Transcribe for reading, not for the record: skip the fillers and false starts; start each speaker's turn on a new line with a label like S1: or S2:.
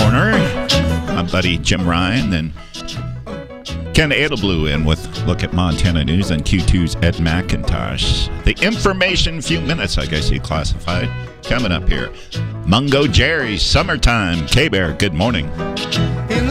S1: Corner. My buddy Jim Ryan. Then Ken Edelblue in with Look at Montana News and Q2's Ed McIntosh. The information, few minutes, I guess you classified. Coming up here. Mungo Jerry, Summertime. K-Bear, good morning.